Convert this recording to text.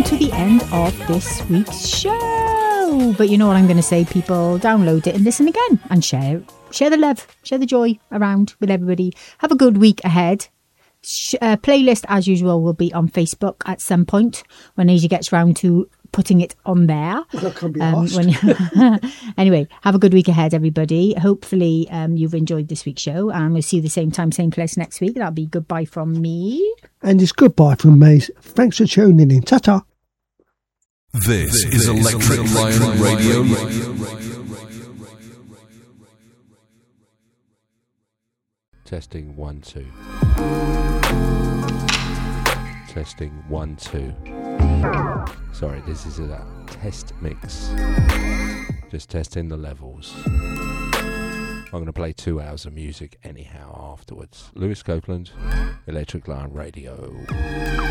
come to the end of this week's show. But you know what I'm going to say, people. Download it and listen again and share the love, share the joy around with everybody. Have a good week ahead. Playlist, as usual, will be on Facebook at some point when Asia gets round to putting it on there. Well, I can't be asked. Anyway, have a good week ahead, everybody. Hopefully you've enjoyed this week's show, and we'll see you the same time, same place next week. That'll be goodbye from me. And it's goodbye from me. Thanks for tuning in. Ta-ta. This is Electric Lion Radio. Testing 1 2. Testing 1 2. Sorry, this is a test mix. Just testing the levels. I'm going to play 2 hours of music anyhow afterwards. Lewis Copeland, Electric Lion Radio.